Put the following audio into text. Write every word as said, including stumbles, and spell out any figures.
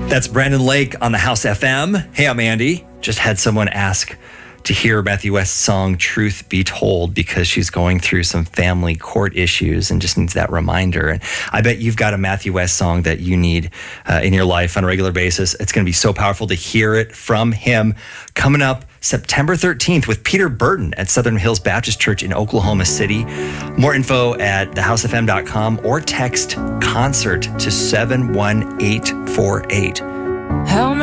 That's Brandon Lake on the House F M. Hey, I'm Andy. Just had someone ask to hear Matthew West's song Truth Be Told because she's going through some family court issues and just needs that reminder. And I bet you've got a Matthew West song that you need uh, in your life on a regular basis. It's going to be so powerful to hear it from him. Coming up September thirteenth with Peter Burton at Southern Hills Baptist Church in Oklahoma City. More info at the house f m dot com or text concert to seven one eight four eight.